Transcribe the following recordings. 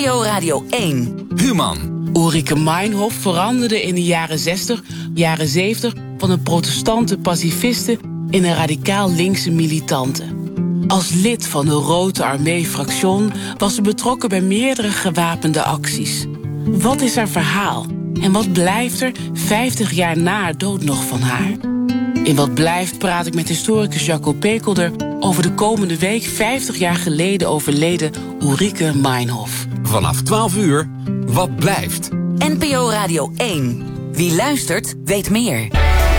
NPO Radio 1. Human. Ulrike Meinhof veranderde in de jaren 60, jaren 70... van een protestante pacifiste in een radicaal linkse militante. Als lid van de Rote Armee-fractie was ze betrokken bij meerdere gewapende acties. Wat is haar verhaal? En wat blijft er 50 jaar na haar dood nog van haar? In Wat Blijft praat ik met historicus Jacco Pekelder over de komende week 50 jaar geleden overleden Ulrike Meinhof. Vanaf 12 uur, Wat Blijft? NPO Radio 1. Wie luistert, weet meer.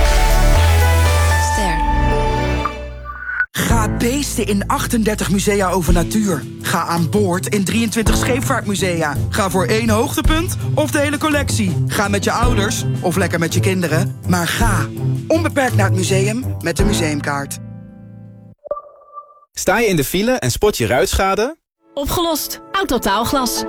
Ga beesten in 38 musea over natuur. Ga aan boord in 23 scheepvaartmusea. Ga voor 1 hoogtepunt of de hele collectie. Ga met je ouders of lekker met je kinderen. Maar ga onbeperkt naar het museum met de museumkaart. Sta je in de file en spot je ruitschade? Opgelost. Autotaalglas.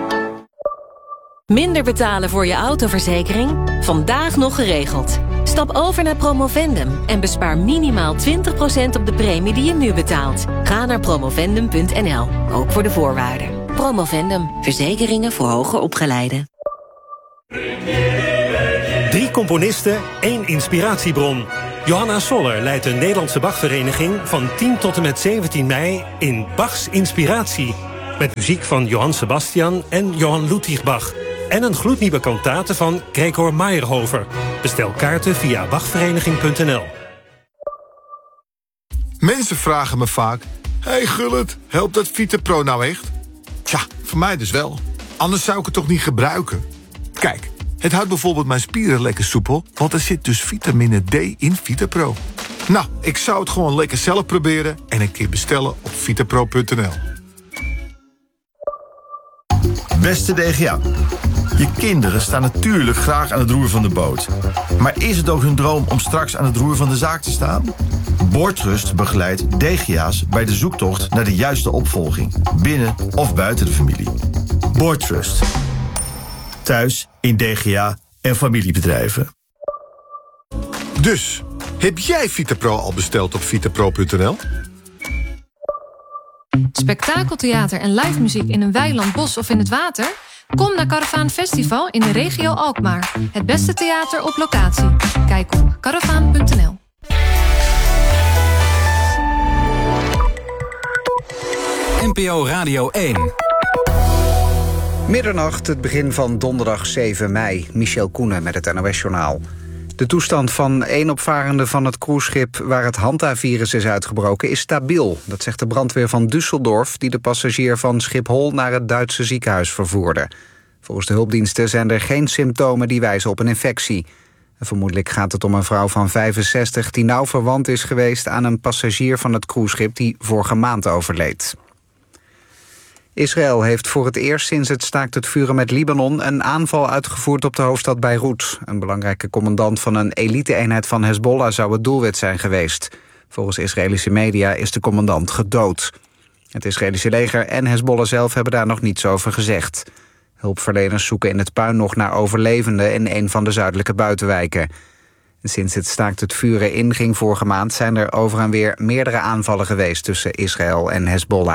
Minder betalen voor je autoverzekering? Vandaag nog geregeld. Stap over naar Promovendum en bespaar minimaal 20% op de premie die je nu betaalt. Ga naar promovendum.nl, ook voor de voorwaarden. Promovendum, verzekeringen voor hoger opgeleiden. 3 componisten, 1 inspiratiebron. Johanna Soller leidt de Nederlandse Bachvereniging van 10 tot en met 17 mei in Bachs Inspiratie. Met muziek van Johann Sebastian en Johann Ludwig Bach. En een gloednieuwe kantate van Gregor Meyerhofer. Bestel kaarten via bachvereniging.nl. Mensen vragen me vaak: hey Gullit, helpt dat VitaPro nou echt? Tja, voor mij dus wel. Anders zou ik het toch niet gebruiken? Kijk, het houdt bijvoorbeeld mijn spieren lekker soepel, want er zit dus vitamine D in VitaPro. Nou, ik zou het gewoon lekker zelf proberen en een keer bestellen op vitapro.nl. Beste DGA. Je kinderen staan natuurlijk graag aan het roer van de boot. Maar is het ook hun droom om straks aan het roer van de zaak te staan? Boardtrust begeleidt DGA's bij de zoektocht naar de juiste opvolging. Binnen of buiten de familie. Boardtrust. Thuis, in DGA en familiebedrijven. Dus, heb jij VitaPro al besteld op vitapro.nl? Spektakeltheater en live muziek in een weiland, bos of in het water? Kom naar Caravaan Festival in de regio Alkmaar. Het beste theater op locatie. Kijk op caravaan.nl. NPO Radio 1. Middernacht, het begin van donderdag 7 mei. Michel Koenen met het NOS-journaal. De toestand van 1 opvarende van het cruiseschip waar het Hanta-virus is uitgebroken is stabiel. Dat zegt de brandweer van Düsseldorf, die de passagier van Schiphol naar het Duitse ziekenhuis vervoerde. Volgens de hulpdiensten zijn er geen symptomen die wijzen op een infectie. En vermoedelijk gaat het om een vrouw van 65 die nauw verwant is geweest aan een passagier van het cruiseschip die vorige maand overleed. Israël heeft voor het eerst sinds het staakt het vuren met Libanon een aanval uitgevoerd op de hoofdstad Beirut. Een belangrijke commandant van een elite-eenheid van Hezbollah zou het doelwit zijn geweest. Volgens Israëlische media is de commandant gedood. Het Israëlische leger en Hezbollah zelf hebben daar nog niets over gezegd. Hulpverleners zoeken in het puin nog naar overlevenden in een van de zuidelijke buitenwijken. Sinds het staakt het vuren inging vorige maand zijn er over en weer meerdere aanvallen geweest tussen Israël en Hezbollah.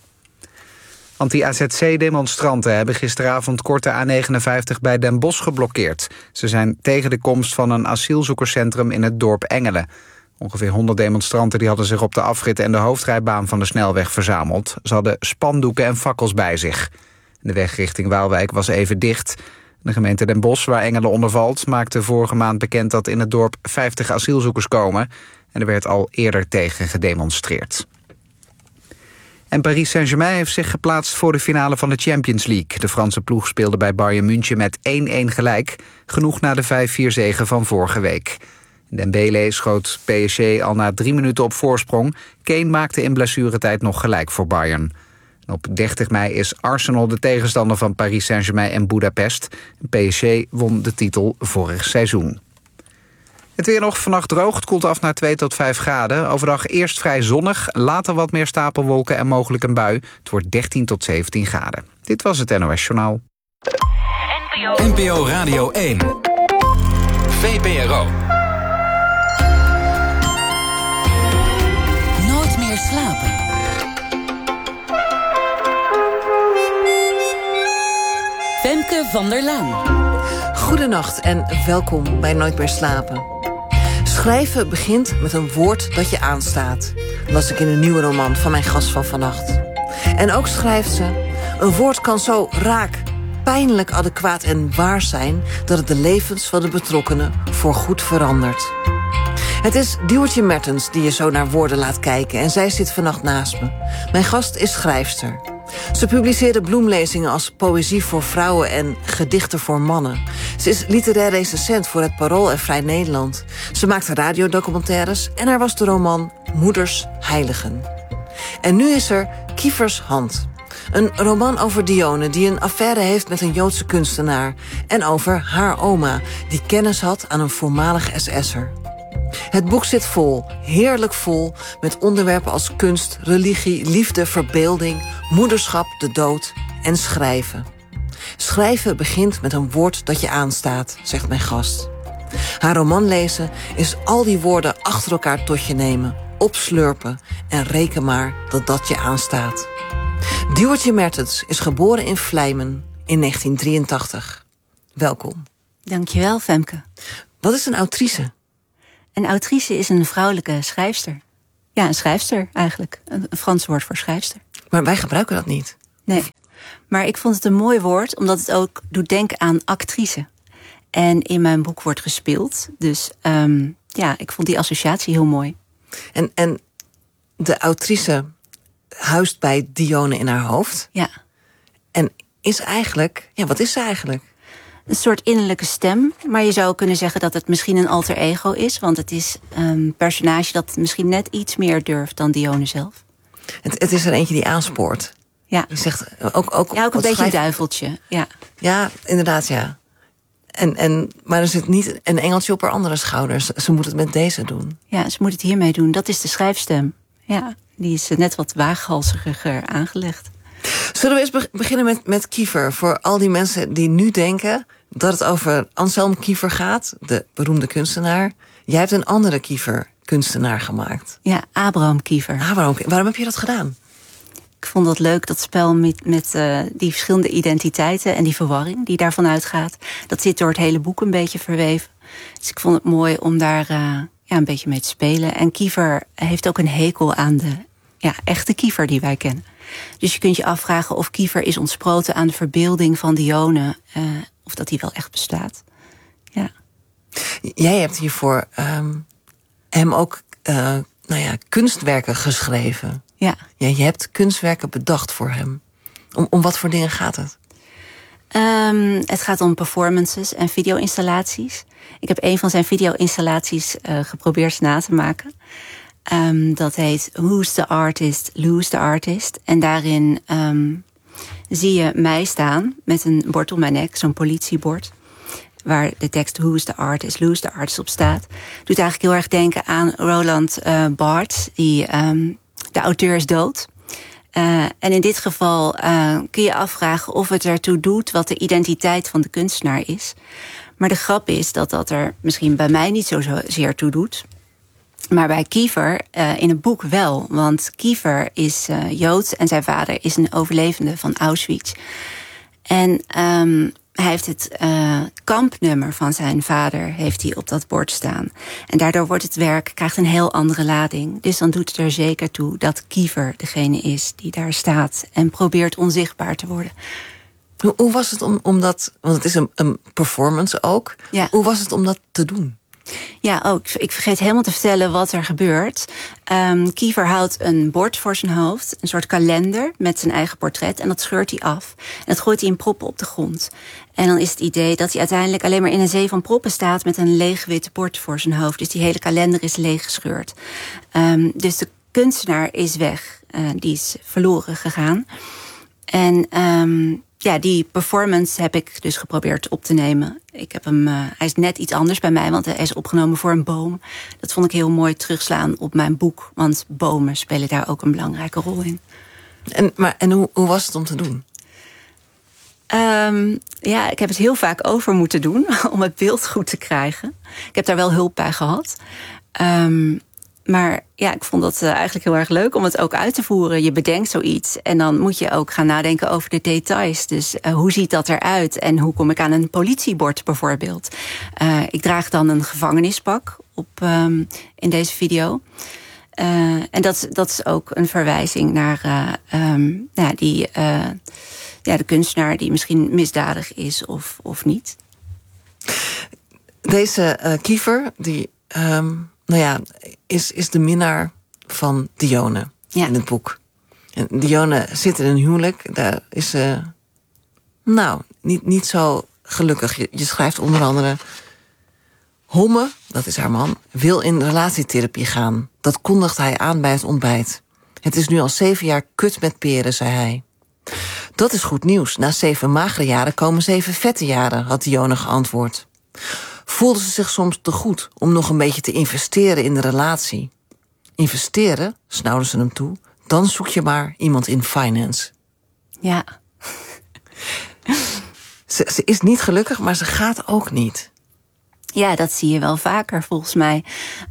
Anti-AZC-demonstranten hebben gisteravond korte A59 bij Den Bosch geblokkeerd. Ze zijn tegen de komst van een asielzoekerscentrum in het dorp Engelen. Ongeveer 100 demonstranten die hadden zich op de afrit en de hoofdrijbaan van de snelweg verzameld. Ze hadden spandoeken en fakkels bij zich. De weg richting Waalwijk was even dicht. De gemeente Den Bosch, waar Engelen onder valt, maakte vorige maand bekend dat in het dorp 50 asielzoekers komen. En er werd al eerder tegen gedemonstreerd. En Paris Saint-Germain heeft zich geplaatst voor de finale van de Champions League. De Franse ploeg speelde bij Bayern München met 1-1 gelijk. Genoeg na de 5-4 zege van vorige week. Dembélé schoot PSG al na 3 minuten op voorsprong. Kane maakte in blessuretijd nog gelijk voor Bayern. En op 30 mei is Arsenal de tegenstander van Paris Saint-Germain en Budapest. PSG won de titel vorig seizoen. Het weer nog vannacht droog, het koelt af naar 2 tot 5 graden. Overdag eerst vrij zonnig, later wat meer stapelwolken en mogelijk een bui. Het wordt 13 tot 17 graden. Dit was het NOS Journaal. NPO Radio 1. VPRO. Nooit meer slapen. Lieke van der Laan. Goedenacht en welkom bij Nooit meer slapen. Schrijven begint met een woord dat je aanstaat. Las ik in een nieuwe roman van mijn gast van vannacht. En ook schrijft ze: een woord kan zo raak, pijnlijk adequaat en waar zijn dat het de levens van de betrokkenen voorgoed verandert. Het is Diewertje Mertens die je zo naar woorden laat kijken en zij zit vannacht naast me. Mijn gast is schrijfster. Ze publiceerde bloemlezingen als Poëzie voor vrouwen en Gedichten voor mannen. Ze is literair recensent voor Het Parool en Vrij Nederland. Ze maakte radiodocumentaires en er was de roman Moeders Heiligen. En nu is er Kievers Hand. Een roman over Dione die een affaire heeft met een Joodse kunstenaar. En over haar oma die kennis had aan een voormalig SS'er. Het boek zit vol, heerlijk vol, met onderwerpen als kunst, religie, liefde, verbeelding, moederschap, de dood en schrijven. Schrijven begint met een woord dat je aanstaat, zegt mijn gast. Haar roman lezen is al die woorden achter elkaar tot je nemen, opslurpen en reken maar dat dat je aanstaat. Diewertje Mertens is geboren in Vlijmen in 1983. Welkom. Dankjewel, Femke. Wat is een autrice? Een autrice is een vrouwelijke schrijfster. Ja, een schrijfster eigenlijk. Een Frans woord voor schrijfster. Maar wij gebruiken dat niet. Nee, maar ik vond het een mooi woord, omdat het ook doet denken aan actrice. En in mijn boek wordt gespeeld. Dus ja, ik vond die associatie heel mooi. En de autrice huist bij Dione in haar hoofd. Ja. En is eigenlijk, ja, wat is ze eigenlijk? Een soort innerlijke stem. Maar je zou kunnen zeggen dat het misschien een alter ego is. Want het is een personage dat misschien net iets meer durft dan Dione zelf. Het is er eentje die aanspoort. Ja. Die zegt ook ja, ook een beetje een duiveltje. Ja, ja, inderdaad, ja. Maar er zit niet een engeltje op haar andere schouders. Ze moet het met deze doen. Ja, ze moet het hiermee doen. Dat is de schrijfstem. Ja, die is net wat waaghalsiger aangelegd. Zullen we eens beginnen met Kiefer? Voor al die mensen die nu denken dat het over Anselm Kiefer gaat, de beroemde kunstenaar. Jij hebt een andere Kiefer-kunstenaar gemaakt. Ja, Abraham Kiefer. Waarom heb je dat gedaan? Ik vond dat leuk, dat spel met die verschillende identiteiten en die verwarring die daarvan uitgaat. Dat zit door het hele boek een beetje verweven. Dus ik vond het mooi om daar een beetje mee te spelen. En Kiefer heeft ook een hekel aan de echte Kiefer die wij kennen. Dus je kunt je afvragen of Kiefer is ontsproten aan de verbeelding van Dione, of dat die wel echt bestaat. Ja. Jij hebt hiervoor hem ook kunstwerken geschreven. Ja. Je hebt kunstwerken bedacht voor hem. Om wat voor dingen gaat het? Het gaat om performances en video-installaties. Ik heb een van zijn video-installaties geprobeerd na te maken. Dat heet Who's the Artist, Lose the Artist. En daarin zie je mij staan met een bord om mijn nek, zo'n politiebord, waar de tekst Who's the Artist, Lose the Artist op staat. Doet eigenlijk heel erg denken aan Roland Barthes, die de auteur is dood. En in dit geval kun je afvragen of het ertoe doet wat de identiteit van de kunstenaar is. Maar de grap is dat er misschien bij mij niet zozeer toe doet. Maar bij Kiefer in het boek wel. Want Kiefer is Joods en zijn vader is een overlevende van Auschwitz. En hij heeft het kampnummer van zijn vader heeft hij op dat bord staan. En daardoor wordt het werk, krijgt een heel andere lading. Dus dan doet het er zeker toe dat Kiefer degene is die daar staat en probeert onzichtbaar te worden. Hoe was het om dat, want het is een performance ook. Ja. Hoe was het om dat te doen? Ja, ook. Ik vergeet helemaal te vertellen wat er gebeurt. Kiefer houdt een bord voor zijn hoofd, een soort kalender met zijn eigen portret. En dat scheurt hij af. En dat gooit hij in proppen op de grond. En dan is het idee dat hij uiteindelijk alleen maar in een zee van proppen staat met een leeg wit bord voor zijn hoofd. Dus die hele kalender is leeggescheurd. Dus de kunstenaar is weg. Die is verloren gegaan. En die performance heb ik dus geprobeerd op te nemen. Ik heb hem, hij is net iets anders bij mij, want hij is opgenomen voor een boom. Dat vond ik heel mooi terugslaan op mijn boek. Want bomen spelen daar ook een belangrijke rol in. En hoe was het om te doen? Ik heb het heel vaak over moeten doen om het beeld goed te krijgen. Ik heb daar wel hulp bij gehad. Maar ja, ik vond dat eigenlijk heel erg leuk om het ook uit te voeren. Je bedenkt zoiets en dan moet je ook gaan nadenken over de details. Dus hoe ziet dat eruit en hoe kom ik aan een politiebord bijvoorbeeld? Ik draag dan een gevangenispak op in deze video. En dat is ook een verwijzing naar de kunstenaar die misschien misdadig is of niet. Deze Kiefer, die is de minnaar van Dione in het boek. En Dione zit in een huwelijk. Daar is ze niet zo gelukkig. Je schrijft onder andere: Homme, dat is haar man, wil in relatietherapie gaan. Dat kondigt hij aan bij het ontbijt. Het is nu al 7 jaar kut met peren, zei hij. Dat is goed nieuws. Na 7 magere jaren komen 7 vette jaren, had Dione geantwoord. Voelde ze zich soms te goed om nog een beetje te investeren in de relatie. Investeren, snauwde ze hem toe, dan zoek je maar iemand in finance. Ja. Ze is niet gelukkig, maar ze gaat ook niet. Ja, dat zie je wel vaker volgens mij.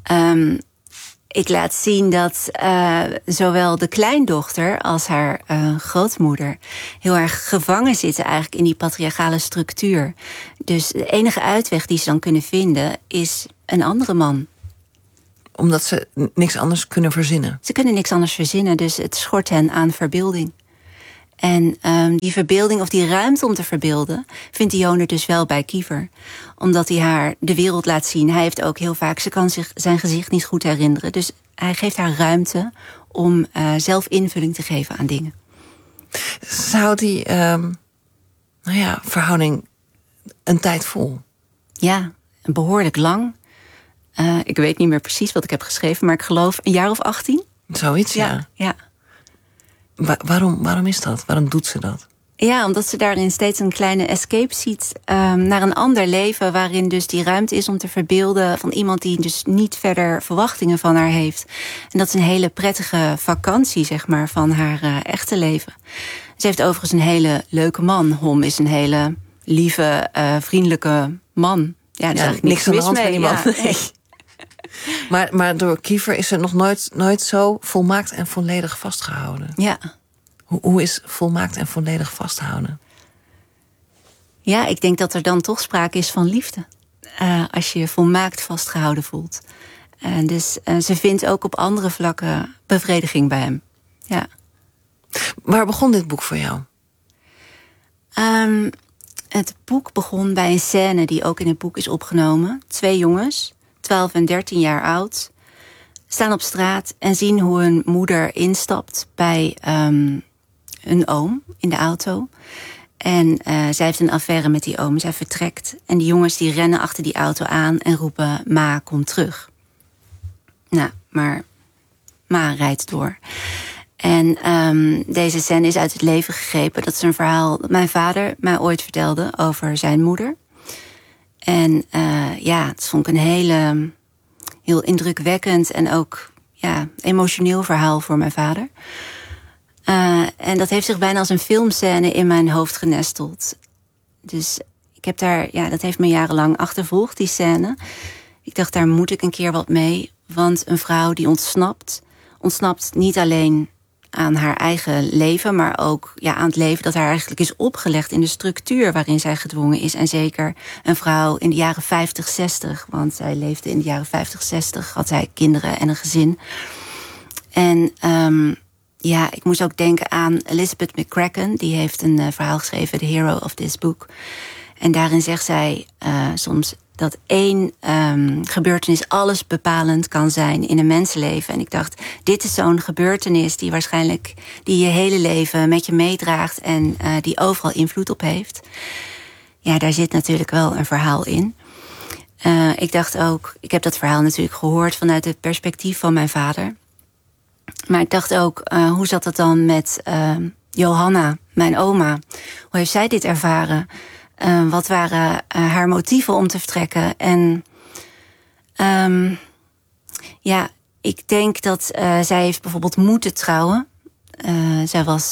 Ik laat zien dat zowel de kleindochter als haar grootmoeder heel erg gevangen zitten eigenlijk in die patriarchale structuur. Dus de enige uitweg die ze dan kunnen vinden is een andere man. Omdat ze niks anders kunnen verzinnen? Ze kunnen niks anders verzinnen, dus het schort hen aan verbeelding. En die verbeelding, of die ruimte om te verbeelden, vindt Dione dus wel bij Kiefer. Omdat hij haar de wereld laat zien. Hij heeft ook heel vaak, ze kan zich zijn gezicht niet goed herinneren. Dus hij geeft haar ruimte om zelf invulling te geven aan dingen. Zou die verhouding een tijd vol? Ja, behoorlijk lang. Ik weet niet meer precies wat ik heb geschreven, maar ik geloof een jaar of 18. Zoiets, ja. Waarom is dat? Waarom doet ze dat? Ja, omdat ze daarin steeds een kleine escape ziet naar een ander leven, waarin dus die ruimte is om te verbeelden van iemand die dus niet verder verwachtingen van haar heeft. En dat is een hele prettige vakantie, zeg maar, van haar echte leven. Ze heeft overigens een hele leuke man. Hom is een hele lieve, vriendelijke man. Ja, er is eigenlijk niks aan de mis hand mee. met die man. Nee. Maar door Kiefer is ze nog nooit zo volmaakt en volledig vastgehouden. Ja. Hoe is volmaakt en volledig vasthouden? Ja, ik denk dat er dan toch sprake is van liefde. Als je je volmaakt vastgehouden voelt. Dus ze vindt ook op andere vlakken bevrediging bij hem. Ja. Waar begon dit boek voor jou? Het boek begon bij een scène die ook in het boek is opgenomen. 2 jongens, 12 en 13 jaar oud, staan op straat en zien hoe hun moeder instapt bij een oom in de auto. En zij heeft een affaire met die oom. Zij vertrekt. En die jongens die rennen achter die auto aan en roepen: Ma, kom terug. Nou, maar Ma rijdt door. En deze scène is uit het leven gegrepen. Dat is een verhaal dat mijn vader mij ooit vertelde over zijn moeder. En het vond ik een heel indrukwekkend en ook emotioneel verhaal voor mijn vader. En dat heeft zich bijna als een filmscène in mijn hoofd genesteld. Dus ik heb dat heeft me jarenlang achtervolgd, die scène. Ik dacht, daar moet ik een keer wat mee. Want een vrouw die ontsnapt niet alleen aan haar eigen leven, maar ook aan het leven dat haar eigenlijk is opgelegd in de structuur waarin zij gedwongen is. En zeker een vrouw in de jaren 50, 60, want zij leefde in de jaren 50, 60, had zij kinderen en een gezin. En ik moest ook denken aan Elizabeth McCracken. Die heeft een verhaal geschreven, The Hero of This Book. En daarin zegt zij soms dat 1 gebeurtenis alles bepalend kan zijn in een mensenleven. En ik dacht, dit is zo'n gebeurtenis die waarschijnlijk die je hele leven met je meedraagt en die overal invloed op heeft. Ja, daar zit natuurlijk wel een verhaal in. Ik dacht ook, ik heb dat verhaal natuurlijk gehoord vanuit het perspectief van mijn vader. Maar ik dacht ook, hoe zat het dan met Johanna, mijn oma? Hoe heeft zij dit ervaren? Wat waren haar motieven om te vertrekken? En ik denk dat zij heeft bijvoorbeeld moeten trouwen. Zij was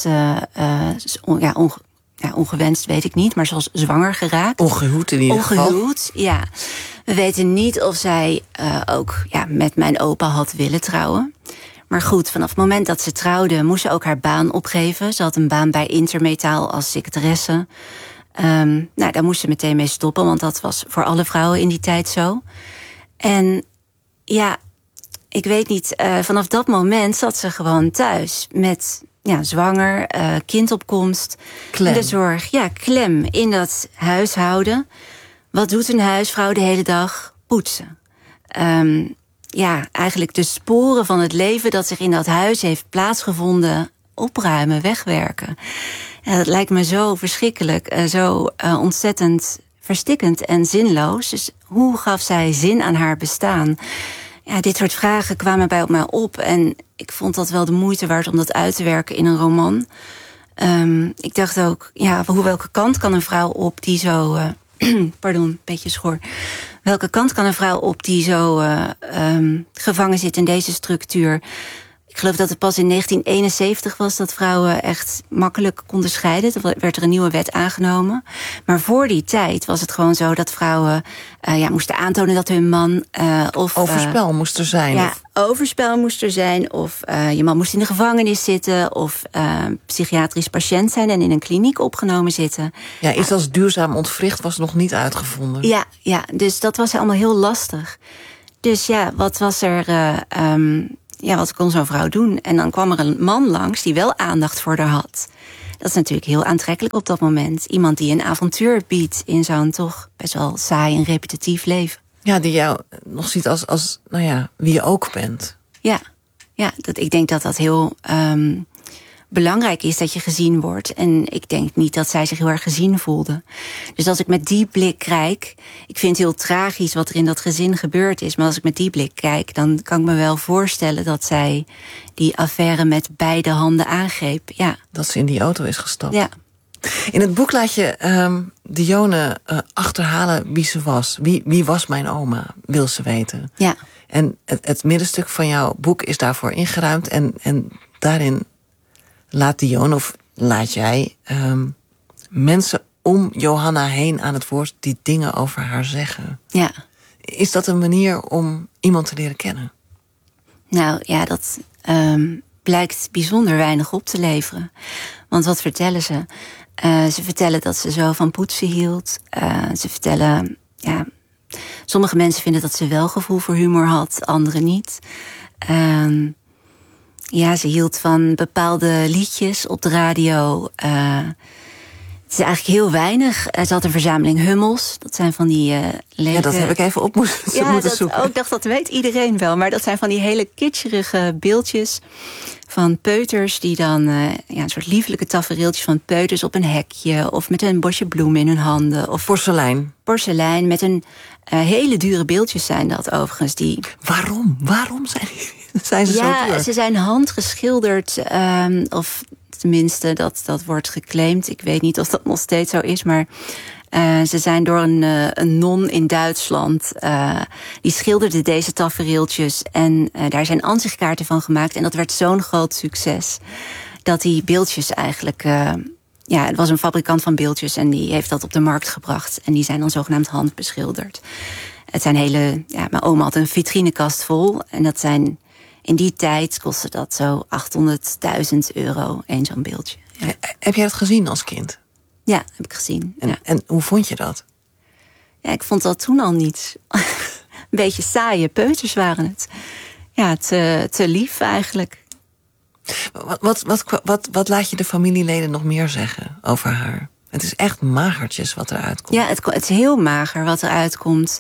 ongewenst, weet ik niet, maar ze was zwanger geraakt. Ongehuwd in ieder geval. Ongehuwd, ja. We weten niet of zij ook met mijn opa had willen trouwen. Maar goed, vanaf het moment dat ze trouwde moest ze ook haar baan opgeven. Ze had een baan bij Intermetaal als secretaresse. Daar moest ze meteen mee stoppen, want dat was voor alle vrouwen in die tijd zo. En ja, ik weet niet, vanaf dat moment zat ze gewoon thuis met zwanger, kindopkomst, klem. De zorg. Ja, klem in dat huishouden. Wat doet een huisvrouw de hele dag? Poetsen. Eigenlijk de sporen van het leven dat zich in dat huis heeft plaatsgevonden opruimen, wegwerken. Ja, dat lijkt me zo verschrikkelijk, zo ontzettend verstikkend en zinloos. Dus hoe gaf zij zin aan haar bestaan? Ja, dit soort vragen kwamen bij mij op en ik vond dat wel de moeite waard om dat uit te werken in een roman. Ik dacht ook, welke kant kan een vrouw op die zo... pardon, beetje schor. Welke kant kan een vrouw op die zo gevangen zit in deze structuur? Ik geloof dat het pas in 1971 was dat vrouwen echt makkelijk konden scheiden. Er werd er een nieuwe wet aangenomen. Maar voor die tijd was het gewoon zo dat vrouwen moesten aantonen dat hun man... overspel moest er zijn. Ja, overspel moest er zijn. Of je man moest in de gevangenis zitten. Of psychiatrisch patiënt zijn en in een kliniek opgenomen zitten. Ja, iets als duurzaam ontwricht was nog niet uitgevonden. Ja, dus dat was allemaal heel lastig. Dus wat was er... wat kon zo'n vrouw doen? En dan kwam er een man langs die wel aandacht voor haar had. Dat is natuurlijk heel aantrekkelijk op dat moment. Iemand die een avontuur biedt in zo'n toch best wel saai en repetitief leven. Ja, die jou nog ziet als wie je ook bent. Ja, ik denk dat dat heel belangrijk is dat je gezien wordt. En ik denk niet dat zij zich heel erg gezien voelde. Dus als ik met die blik kijk... Ik vind het heel tragisch wat er in dat gezin gebeurd is. Maar als ik met die blik kijk, dan kan ik me wel voorstellen... dat zij die affaire met beide handen aangreep. Ja. Dat ze in die auto is gestapt. Ja. In het boek laat je Dionne achterhalen wie ze was. Wie was mijn oma, wil ze weten. Ja. En het middenstuk van jouw boek is daarvoor ingeruimd. En daarin laat Dionne, of laat jij, mensen om Johanna heen aan het woord die dingen over haar zeggen. Ja. Is dat een manier om iemand te leren kennen? Nou ja, dat blijkt bijzonder weinig op te leveren. Want wat vertellen ze? Ze vertellen dat ze zo van poetsen hield. Ze vertellen, sommige mensen vinden dat ze wel gevoel voor humor had, anderen niet. Ze hield van bepaalde liedjes op de radio. Het is eigenlijk heel weinig. Ze had een verzameling hummels. Dat zijn van die leuke... Ja, dat heb ik even op moeten zoeken. Ik dacht, dat weet iedereen wel. Maar dat zijn van die hele kitscherige beeldjes van peuters... die dan een soort liefelijke tafereeltjes van peuters op een hekje... of met een bosje bloemen in hun handen. Of porselein met een hele dure beeldjes zijn dat overigens. Die... Waarom zijn ze zo duur? Ze zijn handgeschilderd, of... Tenminste, dat wordt geclaimd. Ik weet niet of dat nog steeds zo is. Maar ze zijn door een non in Duitsland. Die schilderde deze tafereeltjes. En daar zijn ansichtkaarten van gemaakt. En dat werd zo'n groot succes. Dat die beeldjes eigenlijk... het was een fabrikant van beeldjes. En die heeft dat op de markt gebracht. En die zijn dan zogenaamd handbeschilderd. Het zijn hele... mijn oma had een vitrinekast vol. En dat zijn... In die tijd kostte dat zo €800.000, één zo'n beeldje. Ja. Heb jij dat gezien als kind? Ja, heb ik gezien. En hoe vond je dat? Ja, ik vond dat toen al niet. Een beetje saaie peuters waren het. Ja, te lief eigenlijk. Wat laat je de familieleden nog meer zeggen over haar? Het is echt magertjes wat eruit komt. Ja, het is heel mager wat eruit komt.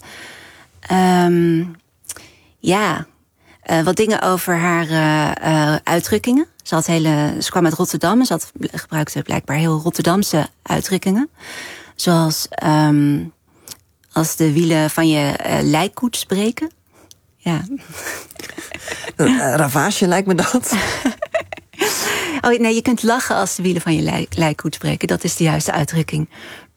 Wat dingen over haar uitdrukkingen. Ze kwam uit Rotterdam en ze gebruikte blijkbaar heel Rotterdamse uitdrukkingen. Zoals als de wielen van je lijkkoets breken. Ja. Ravage lijkt me dat. Oh nee, je kunt lachen als de wielen van je lijkkoets breken. Dat is de juiste uitdrukking.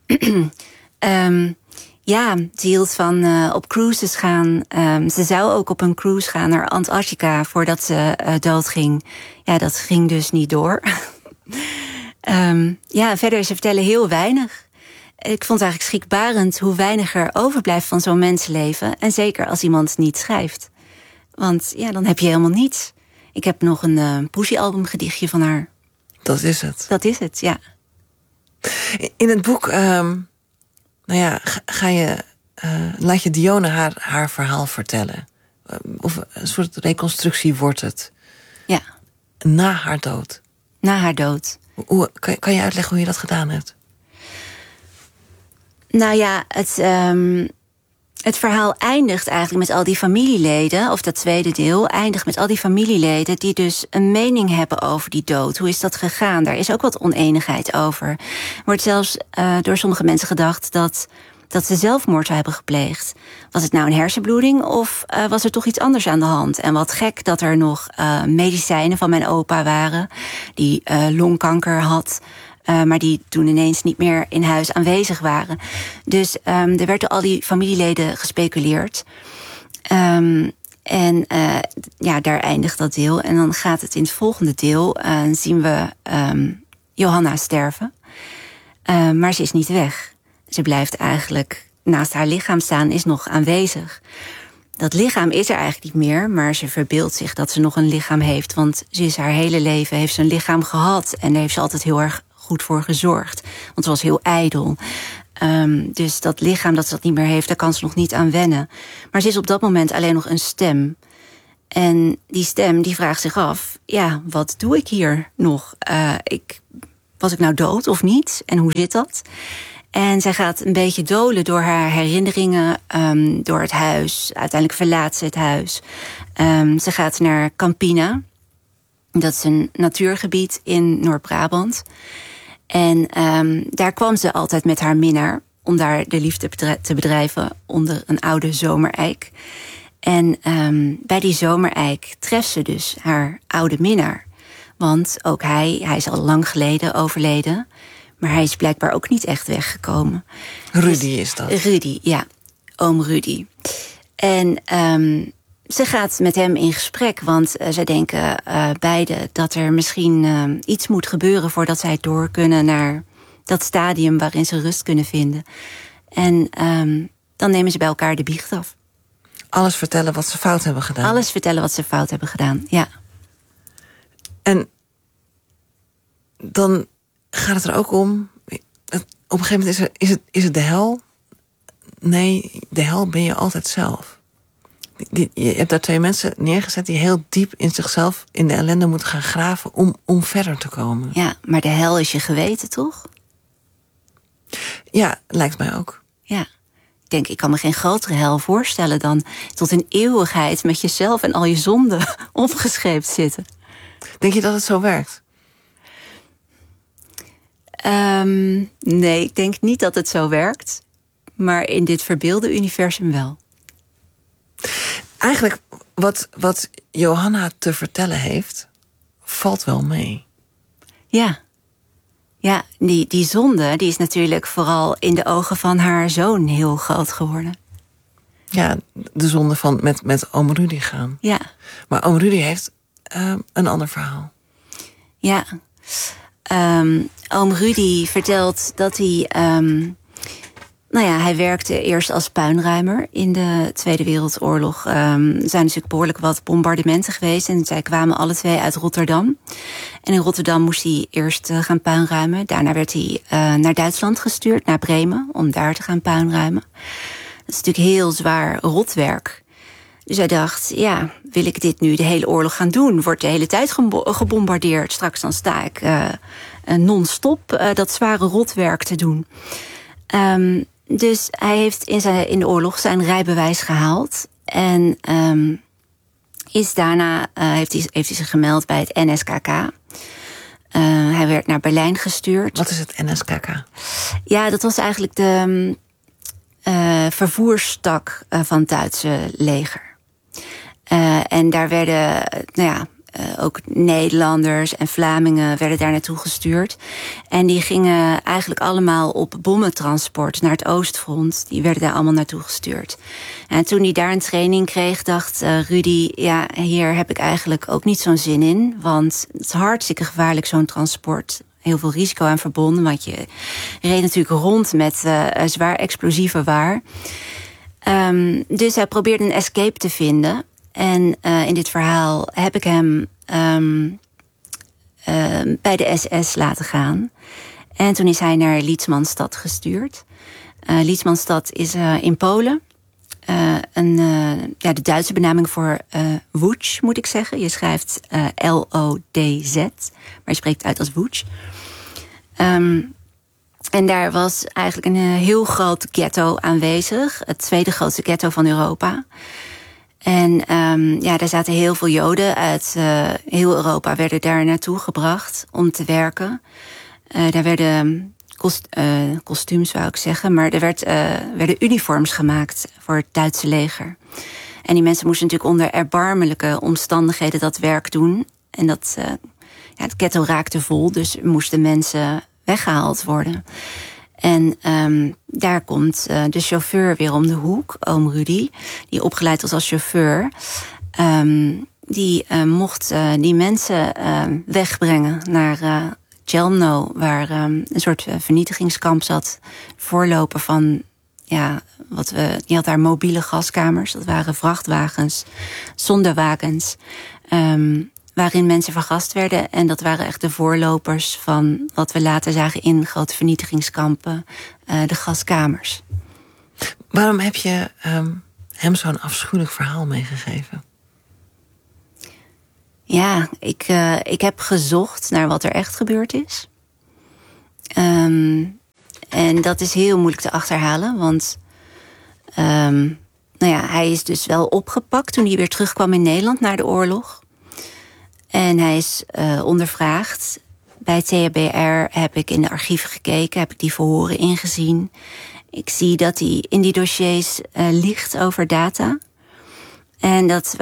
Ze hield van op cruises gaan. Ze zou ook op een cruise gaan naar Antarctica voordat ze doodging. Ja, dat ging dus niet door. Verder, ze vertellen heel weinig. ik vond het eigenlijk schrikbarend hoe weinig er overblijft van zo'n mensenleven. En zeker als iemand niet schrijft. Want ja, dan heb je helemaal niets. Ik heb nog een poesiealbum gedichtje van haar. Dat is het. Dat is het, ja. In het boek laat je Dionne haar verhaal vertellen. Of een soort reconstructie wordt het. Ja. Na haar dood. Na haar dood. Kan je uitleggen hoe je dat gedaan hebt? Nou ja, het verhaal eindigt eigenlijk met al die familieleden, of dat tweede deel eindigt met al die familieleden die dus een mening hebben over die dood. Hoe is dat gegaan? Daar is ook wat oneenigheid over. Er wordt zelfs door sommige mensen gedacht dat ze zelfmoord zou hebben gepleegd. Was het nou een hersenbloeding of was er toch iets anders aan de hand? En wat gek dat er nog medicijnen van mijn opa waren, die longkanker had, maar die toen ineens niet meer in huis aanwezig waren. Dus er werd door al die familieleden gespeculeerd. Daar eindigt dat deel. En dan gaat het in het volgende deel, zien we Johanna sterven. Maar ze is niet weg. Ze blijft eigenlijk naast haar lichaam staan, is nog aanwezig. Dat lichaam is er eigenlijk niet meer, maar ze verbeeldt zich dat ze nog een lichaam heeft. Want ze is haar hele leven, heeft ze een lichaam gehad. En daar heeft ze altijd heel erg goed voor gezorgd. Want ze was heel ijdel. Dus dat lichaam dat ze dat niet meer heeft, daar kan ze nog niet aan wennen. Maar ze is op dat moment alleen nog een stem. En die stem die vraagt zich af, ja, wat doe ik hier nog? Was ik nou dood of niet? En hoe zit dat? En zij gaat een beetje dolen door haar herinneringen, door het huis. Uiteindelijk verlaat ze het huis. Ze gaat naar Campina. Dat is een natuurgebied in Noord-Brabant. En daar kwam ze altijd met haar minnaar om daar de liefde te bedrijven onder een oude zomereik. En bij die zomereik treft ze dus haar oude minnaar. Want ook hij is al lang geleden overleden. Maar hij is blijkbaar ook niet echt weggekomen. Rudy is dat? Rudy, ja. Oom Rudy. En ze gaat met hem in gesprek, want zij denken beide dat er misschien iets moet gebeuren voordat zij door kunnen naar dat stadium waarin ze rust kunnen vinden. En dan nemen ze bij elkaar de biecht af. Alles vertellen wat ze fout hebben gedaan? Alles vertellen wat ze fout hebben gedaan, ja. En dan gaat het er ook om, op een gegeven moment is het de hel? Nee, de hel ben je altijd zelf. Je hebt daar twee mensen neergezet die heel diep in zichzelf in de ellende moeten gaan graven om verder te komen. Ja, maar de hel is je geweten, toch? Ja, lijkt mij ook. Ja, ik kan me geen grotere hel voorstellen dan tot in eeuwigheid met jezelf en al je zonden opgescheept zitten. Denk je dat het zo werkt? Nee, ik denk niet dat het zo werkt. Maar in dit verbeelde universum wel. Eigenlijk wat Johanna te vertellen heeft, valt wel mee. Ja. Ja, die zonde die is natuurlijk vooral in de ogen van haar zoon heel groot geworden. Ja, de zonde van met oom Rudy gaan. Ja. Maar oom Rudy heeft een ander verhaal. Ja. Oom Rudy vertelt dat hij... hij werkte eerst als puinruimer in de Tweede Wereldoorlog. Er zijn natuurlijk behoorlijk wat bombardementen geweest. En zij kwamen alle twee uit Rotterdam. En in Rotterdam moest hij eerst gaan puinruimen. Daarna werd hij naar Duitsland gestuurd, naar Bremen, om daar te gaan puinruimen. Dat is natuurlijk heel zwaar rotwerk. Dus hij dacht, ja, wil ik dit nu de hele oorlog gaan doen? Wordt de hele tijd gebombardeerd. Straks dan sta ik non-stop dat zware rotwerk te doen. Dus hij heeft in de oorlog zijn rijbewijs gehaald. En is daarna heeft hij zich gemeld bij het NSKK. Hij werd naar Berlijn gestuurd. Wat is het NSKK? Ja, dat was eigenlijk de vervoerstak van het Duitse leger. En daar werden ook Nederlanders en Vlamingen werden daar naartoe gestuurd. En die gingen eigenlijk allemaal op bommentransport naar het Oostfront. Die werden daar allemaal naartoe gestuurd. En toen hij daar een training kreeg, dacht Rudy, ja, hier heb ik eigenlijk ook niet zo'n zin in. Want het is hartstikke gevaarlijk, zo'n transport. heel veel risico aan verbonden. Want je reed natuurlijk rond met zwaar explosieve waar. Dus hij probeerde een escape te vinden. En in dit verhaal heb ik hem bij de SS laten gaan. En toen is hij naar Liesmanstad gestuurd. Liesmanstad is in Polen. De Duitse benaming voor Łódź, moet ik zeggen. Je schrijft L-O-D-Z, maar je spreekt uit als Łódź. En daar was eigenlijk een heel groot ghetto aanwezig. Het tweede grootste ghetto van Europa. En daar zaten heel veel Joden uit heel Europa, werden daar naartoe gebracht om te werken. Daar werden kostuums, zou ik zeggen, maar er werden uniforms gemaakt voor het Duitse leger. En die mensen moesten natuurlijk onder erbarmelijke omstandigheden dat werk doen. En het ghetto raakte vol, dus moesten mensen weggehaald worden. En daar komt de chauffeur weer om de hoek, oom Rudy, die opgeleid was als chauffeur. Die mocht die mensen wegbrengen naar Chelmno, waar een soort vernietigingskamp zat. Voorloper van, je had daar mobiele gaskamers. Dat waren vrachtwagens, zonderwagens, waarin mensen vergast werden. En dat waren echt de voorlopers van wat we later zagen in grote vernietigingskampen, de gaskamers. Waarom heb je hem zo'n afschuwelijk verhaal meegegeven? Ja, ik heb gezocht naar wat er echt gebeurd is. En dat is heel moeilijk te achterhalen, want hij is dus wel opgepakt toen hij weer terugkwam in Nederland na de oorlog. En hij is ondervraagd. Bij THBR heb ik in de archieven gekeken, heb ik die verhoren ingezien. Ik zie dat hij in die dossiers liegt over data. En dat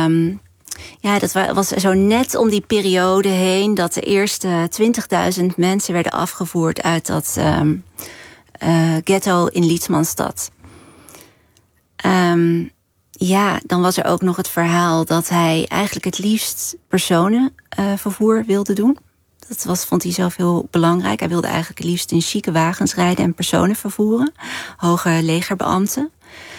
was zo net om die periode heen dat de eerste 20.000 mensen werden afgevoerd uit dat ghetto in Liesmanstad. Dan was er ook nog het verhaal dat hij eigenlijk het liefst personenvervoer wilde doen. Dat vond hij zelf heel belangrijk. Hij wilde eigenlijk het liefst in chique wagens rijden en personen vervoeren. Hoge legerbeambten.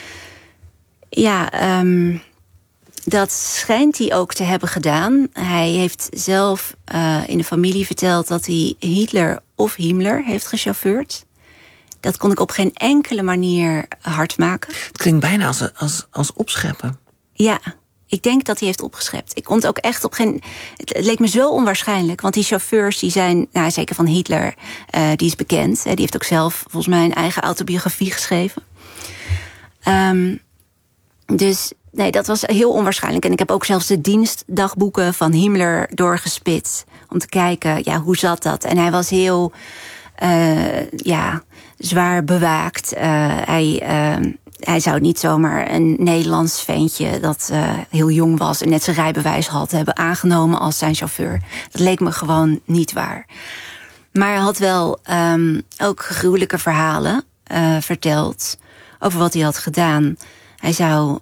Dat schijnt hij ook te hebben gedaan. Hij heeft zelf in de familie verteld dat hij Hitler of Himmler heeft gechauffeurd. Dat kon ik op geen enkele manier hard maken. Het klinkt bijna als opscheppen. Ja, ik denk dat hij heeft opgeschept. Ik kon het ook echt op geen... Het leek me zo onwaarschijnlijk, want die chauffeurs die zijn... zeker van Hitler, die is bekend. Die heeft ook zelf volgens mij een eigen autobiografie geschreven. Dus nee, dat was heel onwaarschijnlijk. En ik heb ook zelfs de dienstdagboeken van Himmler doorgespit om te kijken, hoe zat dat? En hij was heel zwaar bewaakt. Hij zou niet zomaar een Nederlands ventje dat heel jong was en net zijn rijbewijs had hebben aangenomen als zijn chauffeur. Dat leek me gewoon niet waar. Maar hij had wel ook gruwelijke verhalen verteld over wat hij had gedaan. Hij zou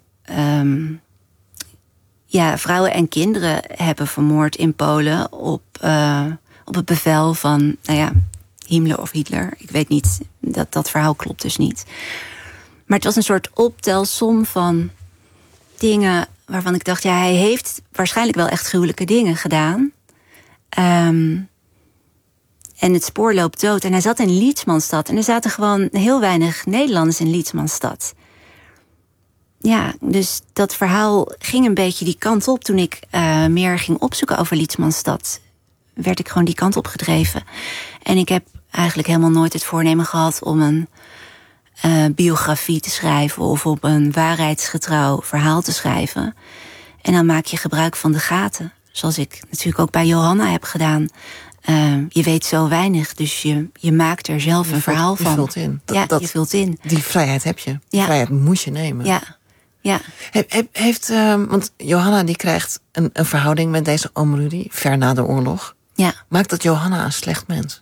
vrouwen en kinderen hebben vermoord in Polen op het bevel van, Himmler of Hitler. Ik weet niet, dat verhaal klopt dus niet. Maar het was een soort optelsom van dingen waarvan ik dacht, hij heeft waarschijnlijk wel echt gruwelijke dingen gedaan. En het spoor loopt dood. En hij zat in Liesmanstad. En er zaten gewoon heel weinig Nederlanders in Liesmanstad. Ja, dus dat verhaal ging een beetje die kant op. Toen ik meer ging opzoeken over Liesmanstad, werd ik gewoon die kant op gedreven. En ik heb eigenlijk helemaal nooit het voornemen gehad om een biografie te schrijven of op een waarheidsgetrouw verhaal te schrijven. En dan maak je gebruik van de gaten. Zoals ik natuurlijk ook bij Johanna heb gedaan. Je weet zo weinig, dus je maakt er zelf een verhaal van. Je vult in. Je vult in. Die vrijheid heb je. Die vrijheid moet je nemen. Ja. Want Johanna die krijgt een verhouding met deze oom Rudy, ver na de oorlog. Ja. Maakt dat Johanna een slecht mens?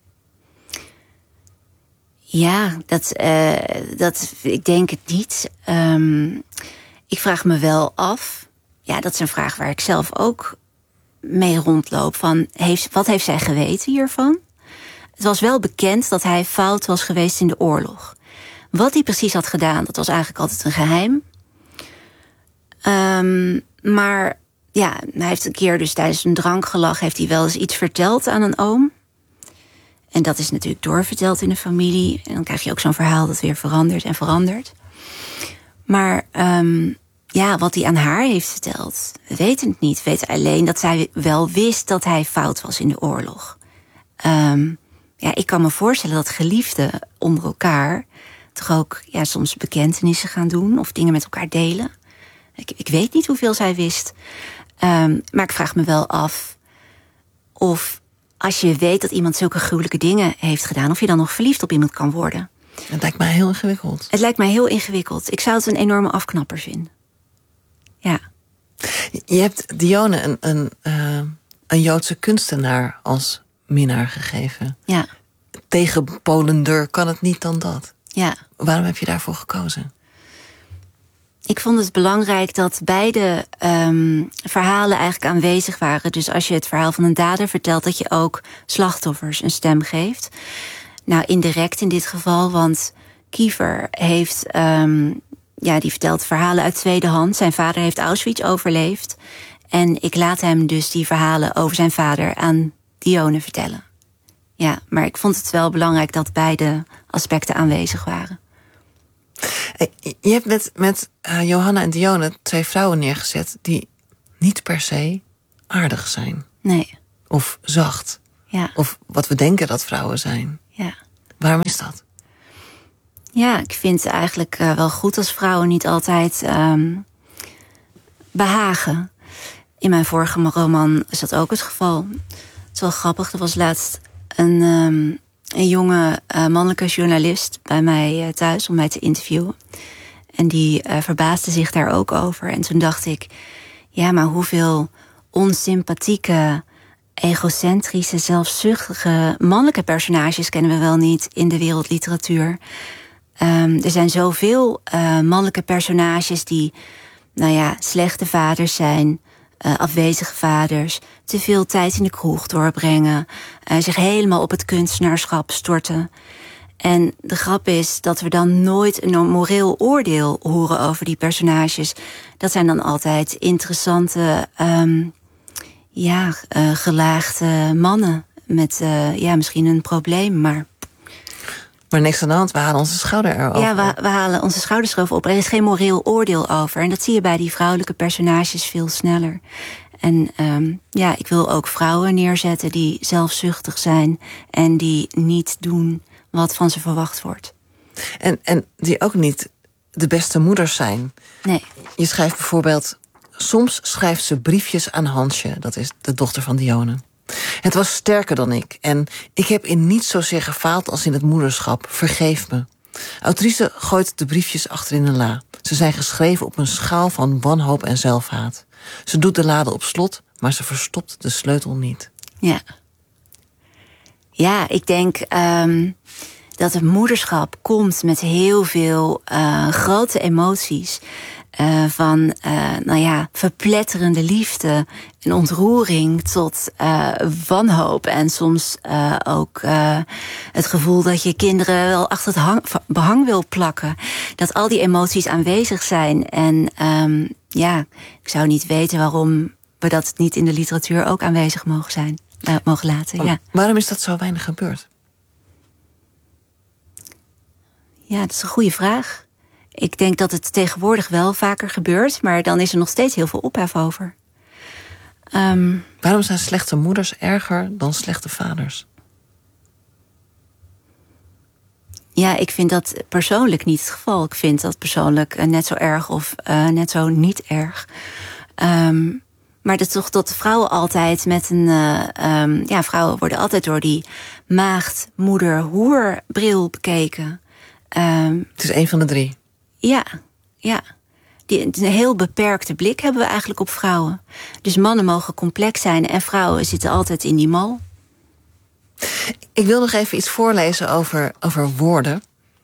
Ja, ik denk het niet. Ik vraag me wel af. Ja, dat is een vraag waar ik zelf ook mee rondloop. Wat heeft zij geweten hiervan? Het was wel bekend dat hij fout was geweest in de oorlog. Wat hij precies had gedaan, dat was eigenlijk altijd een geheim. Maar ja, hij heeft een keer dus tijdens een drankgelag heeft hij wel eens iets verteld aan een oom. En dat is natuurlijk doorverteld in de familie. En dan krijg je ook zo'n verhaal dat weer verandert en verandert. Maar wat hij aan haar heeft verteld, we weten het niet. We weten alleen dat zij wel wist dat hij fout was in de oorlog. Ik kan me voorstellen dat geliefden onder elkaar toch ook soms bekentenissen gaan doen of dingen met elkaar delen. Ik weet niet hoeveel zij wist. Maar ik vraag me wel af of als je weet dat iemand zulke gruwelijke dingen heeft gedaan, of je dan nog verliefd op iemand kan worden. Het lijkt mij heel ingewikkeld. Het lijkt mij heel ingewikkeld. Ik zou het een enorme afknapper vinden. Ja. Je hebt Dione een Joodse kunstenaar als minnaar gegeven. Ja. Tegenpolender kan het niet dan dat. Ja. Waarom heb je daarvoor gekozen? Ik vond het belangrijk dat beide verhalen eigenlijk aanwezig waren. Dus als je het verhaal van een dader vertelt, dat je ook slachtoffers een stem geeft. Nou, indirect in dit geval, want Kiefer heeft, die vertelt verhalen uit tweede hand. Zijn vader heeft Auschwitz overleefd. En ik laat hem dus die verhalen over zijn vader aan Dione vertellen. Ja, maar ik vond het wel belangrijk dat beide aspecten aanwezig waren. Je hebt met Johanna en Dione 2 vrouwen neergezet die niet per se aardig zijn. Nee. Of zacht. Ja. Of wat we denken dat vrouwen zijn. Ja. Waarom is dat? Ja, ik vind het eigenlijk wel goed als vrouwen niet altijd behagen. In mijn vorige roman is dat ook het geval. Het is wel grappig, er was laatst een jonge mannelijke journalist bij mij thuis om mij te interviewen. En die verbaasde zich daar ook over. En toen dacht ik, ja, maar hoeveel onsympathieke, egocentrische, zelfzuchtige mannelijke personages kennen we wel niet in de wereldliteratuur. Er zijn zoveel mannelijke personages die, slechte vaders zijn, afwezige vaders, te veel tijd in de kroeg doorbrengen, zich helemaal op het kunstenaarschap storten. En de grap is dat we dan nooit een moreel oordeel horen over die personages. Dat zijn dan altijd interessante, gelaagde mannen met misschien een probleem, maar niks aan de hand, we halen onze schouder erover. Ja, we halen onze schouders erover op. Er is geen moreel oordeel over. En dat zie je bij die vrouwelijke personages veel sneller. En ik wil ook vrouwen neerzetten die zelfzuchtig zijn en die niet doen wat van ze verwacht wordt. En die ook niet de beste moeders zijn. Nee. Je schrijft bijvoorbeeld, soms schrijft ze briefjes aan Hansje, dat is de dochter van Dione. Het was sterker dan ik en ik heb in niets zozeer gefaald als in het moederschap. Vergeef me. Autrice gooit de briefjes achter in een la. Ze zijn geschreven op een schaal van wanhoop en zelfhaat. Ze doet de lade op slot, maar ze verstopt de sleutel niet. Ja. Ja, ik denk dat het moederschap komt met heel veel grote emoties. Van verpletterende liefde en ontroering tot wanhoop. En soms ook het gevoel dat je kinderen wel achter het behang wil plakken. Dat al die emoties aanwezig zijn. En ik zou niet weten waarom we dat niet in de literatuur ook aanwezig mogen laten. Ja. Waarom is dat zo weinig gebeurd? Ja, dat is een goede vraag. Ik denk dat het tegenwoordig wel vaker gebeurt, maar dan is er nog steeds heel veel ophef over. Waarom zijn slechte moeders erger dan slechte vaders? Ja, ik vind dat persoonlijk niet het geval. Ik vind dat persoonlijk net zo erg of net zo niet erg. Maar dat is toch dat vrouwen altijd met een... vrouwen worden altijd door die maagd, moeder, hoer bril bekeken. Het is een van de 3. Ja. Een heel beperkte blik hebben we eigenlijk op vrouwen. Dus mannen mogen complex zijn en vrouwen zitten altijd in die mal. Ik wil nog even iets voorlezen over woorden.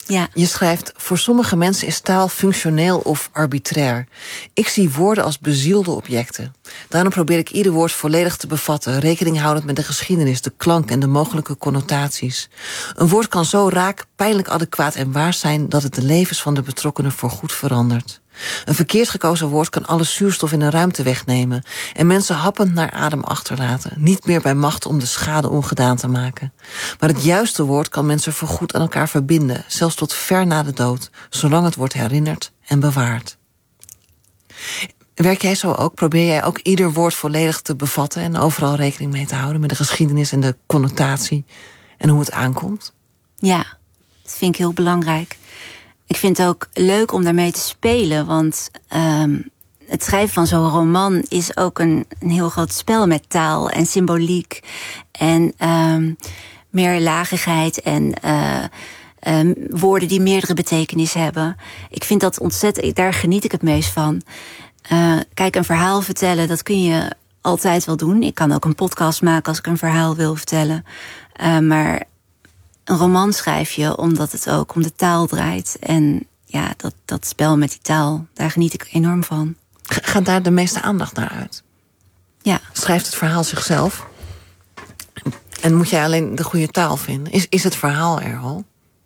Ja. Je schrijft, voor sommige mensen is taal functioneel of arbitrair. Ik zie woorden als bezielde objecten. Daarom probeer ik ieder woord volledig te bevatten, rekening houdend met de geschiedenis, de klank en de mogelijke connotaties. Een woord kan zo raak, pijnlijk adequaat en waar zijn dat het de levens van de betrokkenen voorgoed verandert. Een verkeerd gekozen woord kan alle zuurstof in een ruimte wegnemen en mensen happend naar adem achterlaten, niet meer bij macht om de schade ongedaan te maken. Maar het juiste woord kan mensen voorgoed aan elkaar verbinden, zelfs tot ver na de dood, zolang het wordt herinnerd en bewaard. Werk jij zo ook? Probeer jij ook ieder woord volledig te bevatten en overal rekening mee te houden met de geschiedenis en de connotatie en hoe het aankomt? Ja, dat vind ik heel belangrijk. Ik vind het ook leuk om daarmee te spelen, want het schrijven van zo'n roman is ook een heel groot spel met taal en symboliek en meerlagigheid en woorden die meerdere betekenissen hebben. Ik vind dat ontzettend, daar geniet ik het meest van. Kijk, een verhaal vertellen, dat kun je altijd wel doen. Ik kan ook een podcast maken als ik een verhaal wil vertellen. Maar een roman schrijf je omdat het ook om de taal draait. En ja, dat spel met die taal, daar geniet ik enorm van. Gaat daar de meeste aandacht naar uit? Ja. Schrijft het verhaal zichzelf? En moet jij alleen de goede taal vinden? Is het verhaal er al?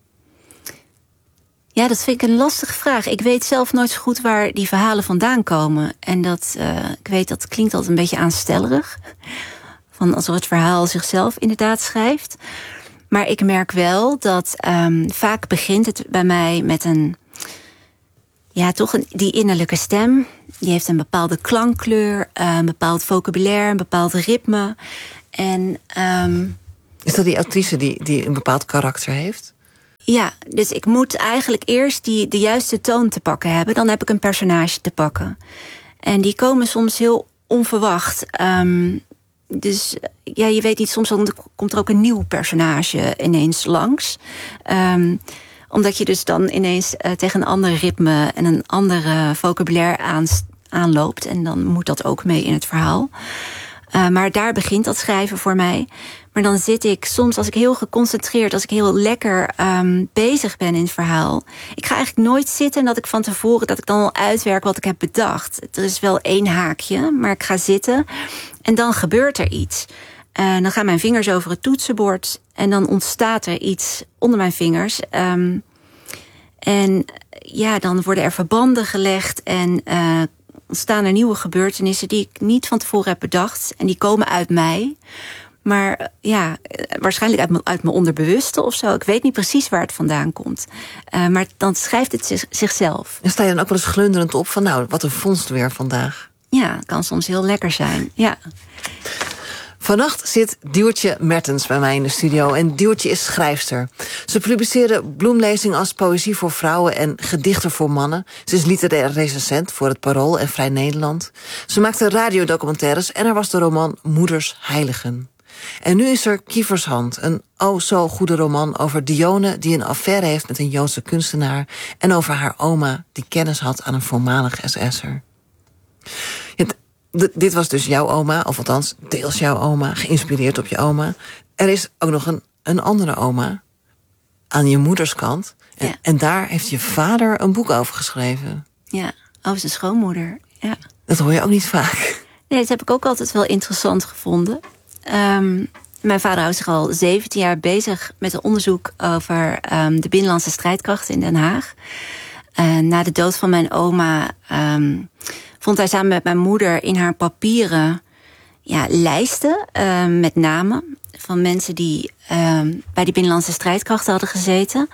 Ja, dat vind ik een lastige vraag. Ik weet zelf nooit zo goed waar die verhalen vandaan komen. En ik weet, dat klinkt altijd een beetje aanstellerig. Van alsof het verhaal zichzelf inderdaad schrijft. Maar ik merk wel dat vaak begint het bij mij met die innerlijke stem. Die heeft een bepaalde klankkleur, een bepaald vocabulaire, een bepaald ritme. En is dat die actrice die een bepaald karakter heeft? Ja, dus ik moet eigenlijk eerst de juiste toon te pakken hebben. Dan heb ik een personage te pakken. En die komen soms heel onverwacht. Dus ja, je weet niet, soms dan komt er ook een nieuw personage ineens langs. Omdat je dus dan ineens tegen een ander ritme en een andere vocabulaire aanloopt. En dan moet dat ook mee in het verhaal. Maar daar begint dat schrijven voor mij. Maar dan zit ik soms, als ik heel geconcentreerd, als ik heel lekker bezig ben in het verhaal. Ik ga eigenlijk nooit zitten en dat ik van tevoren, dat ik dan al uitwerk wat ik heb bedacht. Er is wel 1 haakje, maar ik ga zitten en dan gebeurt er iets. Dan gaan mijn vingers over het toetsenbord en dan ontstaat er iets onder mijn vingers. En ja, dan worden er verbanden gelegd en ontstaan er nieuwe gebeurtenissen die ik niet van tevoren heb bedacht. En die komen uit mij. Maar ja, waarschijnlijk uit mijn onderbewuste of zo. Ik weet niet precies waar het vandaan komt. Maar dan schrijft het zichzelf. En sta je dan ook wel eens glunderend op van, nou, wat een vondst weer vandaag. Ja, het kan soms heel lekker zijn, ja. Vannacht zit Duurtje Mertens bij mij in de studio. En Duurtje is schrijfster. Ze publiceerde bloemlezing als poëzie voor vrouwen en gedichten voor mannen. Ze is literair recensent voor het Parool en Vrij Nederland. Ze maakte radiodocumentaires en er was de roman Moeders Heiligen. En nu is er Kiefershand, een zo goede roman over Dione die een affaire heeft met een Joodse kunstenaar en over haar oma die kennis had aan een voormalig SS'er. Dit was dus jouw oma, of althans deels jouw oma, geïnspireerd op je oma. Er is ook nog een andere oma aan je moeders kant. En daar heeft je vader een boek over geschreven. Ja, over zijn schoonmoeder, ja. Dat hoor je ook niet vaak. Nee, dat heb ik ook altijd wel interessant gevonden. Mijn vader houdt zich al 17 jaar bezig met een onderzoek over de binnenlandse strijdkrachten in Den Haag. Na de dood van mijn oma vond hij samen met mijn moeder in haar papieren lijsten met namen van mensen die bij die binnenlandse strijdkrachten hadden gezeten.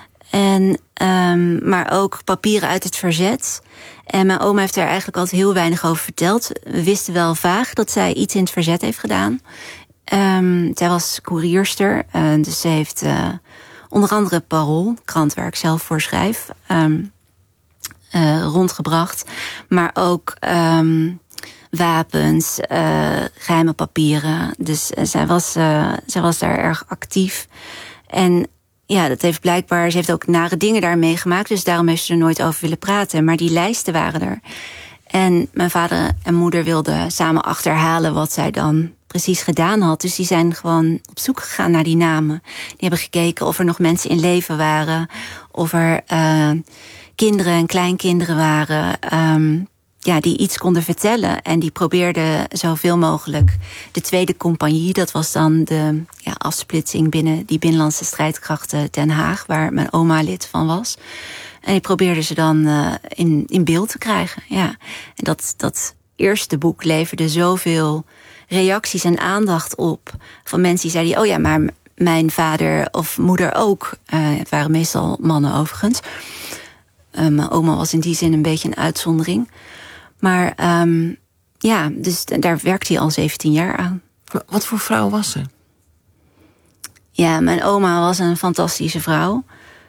Maar ook papieren uit het verzet. En mijn oma heeft daar eigenlijk altijd heel weinig over verteld. We wisten wel vaag dat zij iets in het verzet heeft gedaan. Zij was koerierster, dus ze heeft onder andere Parool, krant waar ik zelf voor schrijf, rondgebracht. Maar ook wapens, geheime papieren. Dus zij was daar erg actief. En ja, dat heeft blijkbaar, ze heeft ook nare dingen daar meegemaakt, dus daarom heeft ze er nooit over willen praten. Maar die lijsten waren er. En mijn vader en moeder wilden samen achterhalen wat zij dan precies gedaan had. Dus die zijn gewoon op zoek gegaan naar die namen. Die hebben gekeken of er nog mensen in leven waren. Of er kinderen en kleinkinderen waren die iets konden vertellen. En die probeerden zoveel mogelijk de tweede compagnie. Dat was dan de afsplitsing binnen die Binnenlandse Strijdkrachten Den Haag, waar mijn oma lid van was. En die probeerden ze dan in beeld te krijgen. Ja. En dat eerste boek leverde zoveel reacties en aandacht op van mensen die zeiden, oh ja, maar mijn vader of moeder ook. Het waren meestal mannen overigens. Mijn oma was in die zin een beetje een uitzondering. Maar dus daar werkte hij al 17 jaar aan. Wat voor vrouw was ze? Ja, mijn oma was een fantastische vrouw.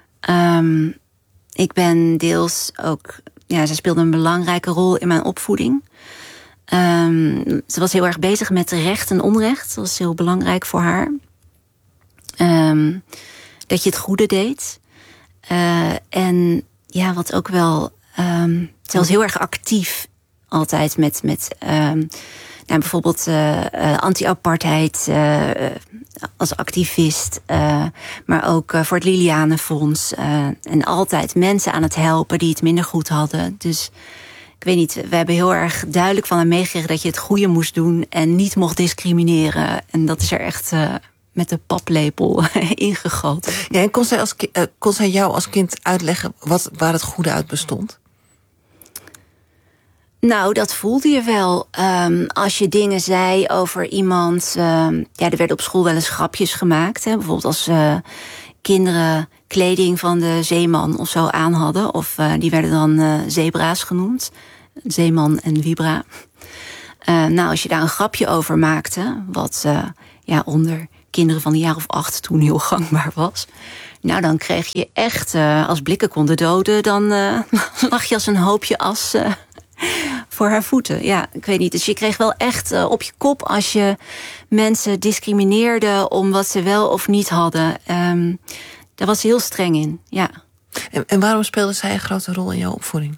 Ik ben deels ook... Ja, ze speelde een belangrijke rol in mijn opvoeding. Ze was heel erg bezig met recht en onrecht. Dat was heel belangrijk voor haar. Dat je het goede deed. En ja, wat ook wel... ze was heel erg actief altijd met bijvoorbeeld anti-apartheid als activist. Maar ook voor het Lilianenfonds. En altijd mensen aan het helpen die het minder goed hadden. Dus ik weet niet, we hebben heel erg duidelijk van haar meegekregen dat je het goede moest doen en niet mocht discrimineren. En dat is er echt met de paplepel ingegoten. Ja, en kon zij jou als kind uitleggen waar het goede uit bestond? Nou, dat voelde je wel. Als je dingen zei over iemand... er werden op school wel eens grapjes gemaakt. Hè? Bijvoorbeeld als kinderen kleding van de zeeman of zo aan hadden. Of die werden dan zebra's genoemd. Zeeman en Vibra. Als je daar een grapje over maakte... wat onder kinderen van een jaar of 8 toen heel gangbaar was... Nou, dan kreeg je echt, als blikken konden doden... dan lag je als een hoopje as... voor haar voeten, ja, ik weet niet. Dus je kreeg wel echt op je kop als je mensen discrimineerde om wat ze wel of niet hadden. Daar was ze heel streng in, ja. En waarom speelde zij een grote rol in jouw opvoeding?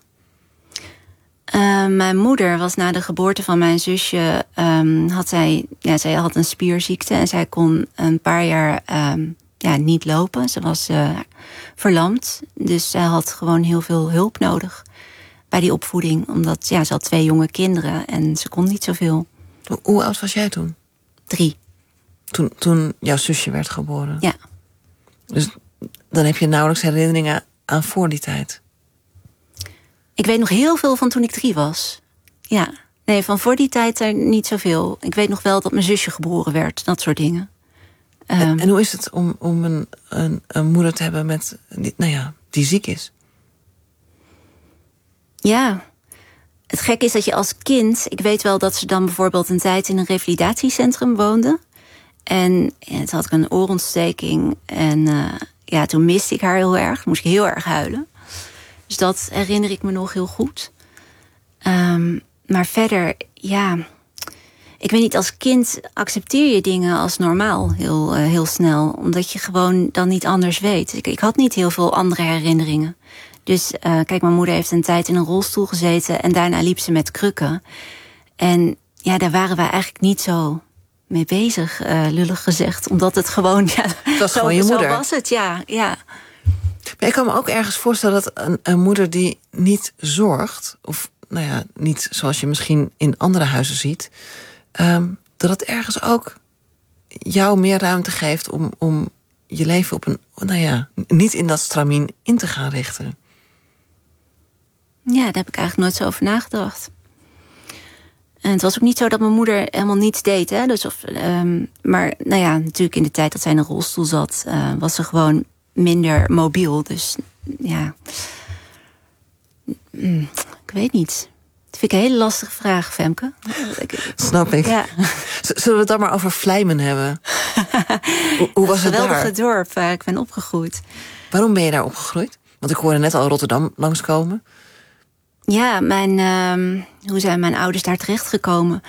Mijn moeder was na de geboorte van mijn zusje... zij had een spierziekte en zij kon een paar jaar niet lopen. Ze was verlamd, dus zij had gewoon heel veel hulp nodig... bij die opvoeding, omdat ze had 2 jonge kinderen en ze kon niet zoveel. Hoe oud was jij toen? 3. Toen jouw zusje werd geboren? Ja. Dus dan heb je nauwelijks herinneringen aan voor die tijd? Ik weet nog heel veel van toen ik 3 was. Ja. Nee, van voor die tijd er niet zoveel. Ik weet nog wel dat mijn zusje geboren werd, dat soort dingen. En hoe is het om een moeder te hebben met, die ziek is? Ja, het gekke is dat je als kind... Ik weet wel dat ze dan bijvoorbeeld een tijd in een revalidatiecentrum woonde. En toen had ik een oorontsteking. En toen miste ik haar heel erg. Moest ik heel erg huilen. Dus dat herinner ik me nog heel goed. Maar verder, ja... Ik weet niet, als kind accepteer je dingen als normaal heel snel. Omdat je gewoon dan niet anders weet. Ik had niet heel veel andere herinneringen. Dus kijk, mijn moeder heeft een tijd in een rolstoel gezeten... en daarna liep ze met krukken. En ja, daar waren we eigenlijk niet zo mee bezig, lullig gezegd. Omdat het gewoon... Ja, het was gewoon je moeder. Zo was het, ja. Maar ik kan me ook ergens voorstellen dat een moeder die niet zorgt... of niet zoals je misschien in andere huizen ziet... dat het ergens ook jou meer ruimte geeft... om je leven op een... niet in dat stramien in te gaan richten. Ja, daar heb ik eigenlijk nooit zo over nagedacht. En het was ook niet zo dat mijn moeder helemaal niets deed. Hè? Dus maar natuurlijk in de tijd dat zij in een rolstoel zat... was ze gewoon minder mobiel. Dus ja... ik weet niet. Dat vind ik een hele lastige vraag, Femke. Snap ik. Ja. Zullen we het dan maar over Vlijmen hebben? Hoe was het daar? Een geweldige dorp waar ik ben opgegroeid. Waarom ben je daar opgegroeid? Want ik hoorde net al Rotterdam langskomen. Ja, hoe zijn mijn ouders daar terechtgekomen?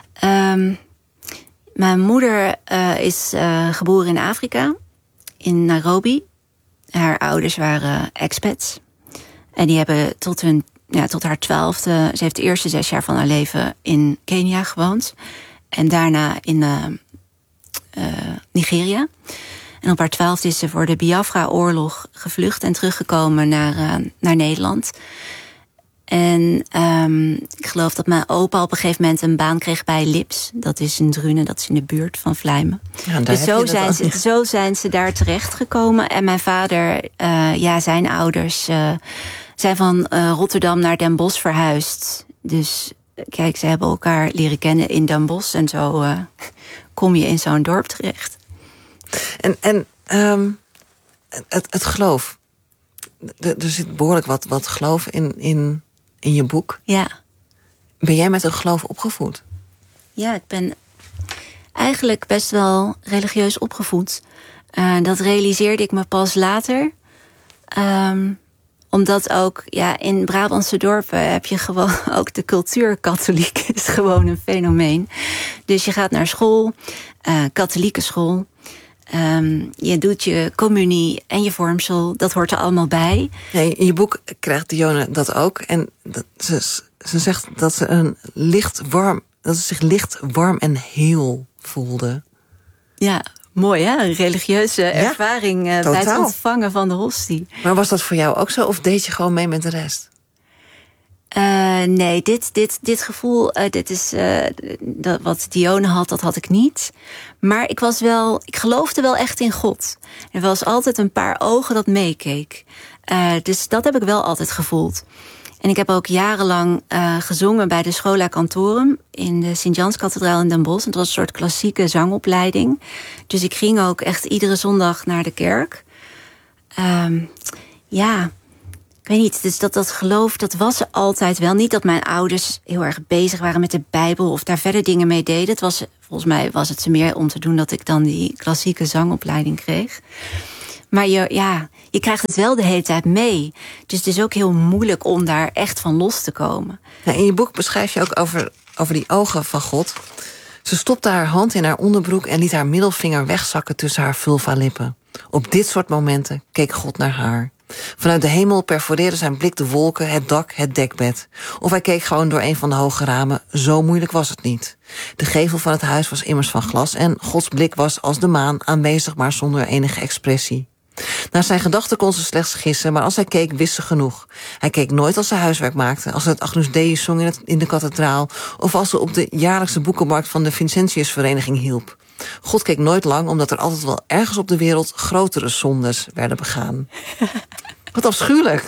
Mijn moeder is geboren in Afrika, in Nairobi. Haar ouders waren expats. En die hebben tot haar 12e... Ze heeft de eerste 6 jaar van haar leven in Kenia gewoond. En daarna in Nigeria. En op haar 12e is ze voor de Biafra-oorlog gevlucht en teruggekomen naar Nederland. En ik geloof dat mijn opa op een gegeven moment een baan kreeg bij Lips. Dat is in Drunen, dat is in de buurt van Vlijmen. Ja, dus zo zijn ze daar terechtgekomen. En mijn vader, zijn ouders zijn van Rotterdam naar Den Bosch verhuisd. Dus kijk, ze hebben elkaar leren kennen in Den Bosch. En zo kom je in zo'n dorp terecht. En het geloof. Er zit behoorlijk wat geloof in je boek. Ja. Ben jij met een geloof opgevoed? Ja, ik ben eigenlijk best wel religieus opgevoed. Dat realiseerde ik me pas later. Omdat ook in Brabantse dorpen heb je gewoon ook de cultuur katholiek is gewoon een fenomeen. Dus je gaat naar school, katholieke school. Je doet je communie en je vormsel, dat hoort er allemaal bij. Ja, in je boek krijgt Dionne dat ook. En ze zegt dat ze zich licht warm en heel voelde. Ja, mooi hè? Een religieuze ervaring bij het ontvangen van de hostie. Maar was dat voor jou ook zo of deed je gewoon mee met de rest? Nee, dit gevoel, dat wat Dionne had, dat had ik niet. Maar ik geloofde wel echt in God. Er was altijd een paar ogen dat meekeek. Dus dat heb ik wel altijd gevoeld. En ik heb ook jarenlang gezongen bij de Schola Cantorum in de Sint-Janskathedraal in Den Bosch. Het was een soort klassieke zangopleiding. Dus ik ging ook echt iedere zondag naar de kerk. Ik weet niet, dus dat geloof, dat was er altijd wel. Niet dat mijn ouders heel erg bezig waren met de Bijbel of daar verder dingen mee deden. Volgens mij was het ze meer om te doen dat ik dan die klassieke zangopleiding kreeg. Maar je krijgt het wel de hele tijd mee. Dus het is ook heel moeilijk om daar echt van los te komen. Nou, in je boek beschrijf je ook over die ogen van God. Ze stopte haar hand in haar onderbroek en liet haar middelvinger wegzakken tussen haar vulva-lippen. Op dit soort momenten keek God naar haar. Vanuit de hemel perforeerde zijn blik de wolken, het dak, het dekbed. Of hij keek gewoon door een van de hoge ramen. Zo moeilijk was het niet. De gevel van het huis was immers van glas en Gods blik was als de maan aanwezig, maar zonder enige expressie. Naar zijn gedachten kon ze slechts gissen, maar als hij keek wist ze genoeg. Hij keek nooit als ze huiswerk maakte, als ze het Agnus Dei zong in de kathedraal, of als ze op de jaarlijkse boekenmarkt van de Vincentiusvereniging hielp. God keek nooit lang, omdat er altijd wel ergens op de wereld grotere zondes werden begaan. Wat afschuwelijk.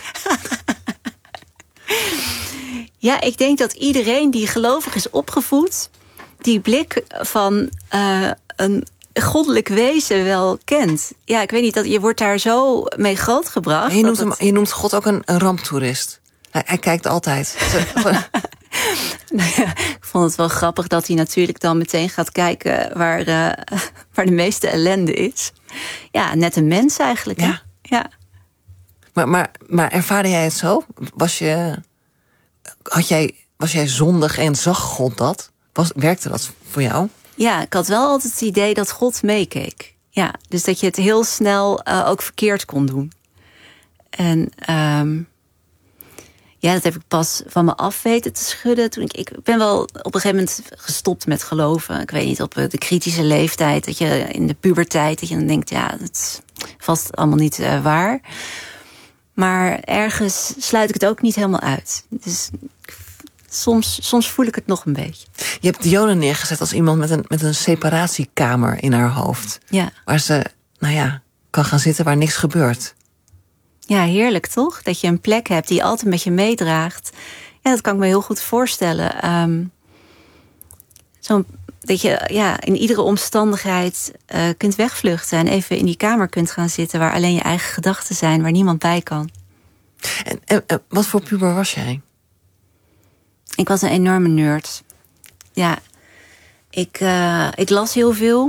Ja, ik denk dat iedereen die gelovig is opgevoed die blik van een goddelijk wezen wel kent. Ja, ik weet niet, je wordt daar zo mee grootgebracht. Je noemt God ook een ramptoerist. Hij kijkt altijd. Nou ja, ik vond het wel grappig dat hij natuurlijk dan meteen gaat kijken waar de meeste ellende is. Ja, net een mens eigenlijk. Hè? Ja. Maar ervaarde jij het zo? Was jij zondig en zag God dat? Werkte dat voor jou? Ja, ik had wel altijd het idee dat God meekeek. Ja, dus dat je het heel snel ook verkeerd kon doen. En dat heb ik pas van me af weten te schudden. Toen ik ben wel op een gegeven moment gestopt met geloven. Ik weet niet, op de kritische leeftijd, dat je in de puberteit, dat je dan denkt, dat is vast allemaal niet waar. Maar ergens sluit ik het ook niet helemaal uit. Dus soms voel ik het nog een beetje. Je hebt Dionne neergezet als iemand met een separatiekamer in haar hoofd. Ja. Waar ze, kan gaan zitten waar niks gebeurt. Ja, heerlijk toch? Dat je een plek hebt die je altijd met je meedraagt. Ja, dat kan ik me heel goed voorstellen. Dat je in iedere omstandigheid kunt wegvluchten en even in die kamer kunt gaan zitten waar alleen je eigen gedachten zijn, waar niemand bij kan. En wat voor puber was jij? Ik was een enorme nerd. Ja, ik las heel veel.